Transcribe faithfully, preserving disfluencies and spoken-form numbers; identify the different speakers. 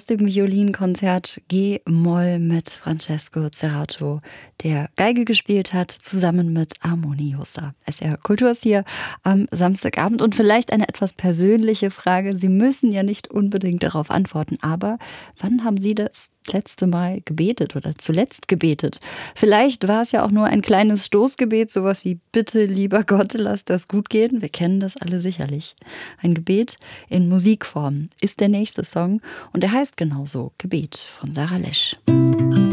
Speaker 1: dem Violinkonzert G-Moll mit Francesco Cerato, der Geige gespielt hat, zusammen mit Armoniosa. S R Kultur ist hier am Samstagabend und vielleicht eine etwas persönliche Frage. Sie müssen ja nicht unbedingt darauf antworten, aber wann haben Sie das letzte Mal gebetet oder zuletzt gebetet? Vielleicht war es ja auch nur ein kleines Stoßgebet, sowas wie Bitte, lieber Gott, lass das gut gehen. Wir kennen das alle sicherlich. Ein Gebet in Musikform ist der nächste Song und er heißt genauso Gebet von Sarah Lesch.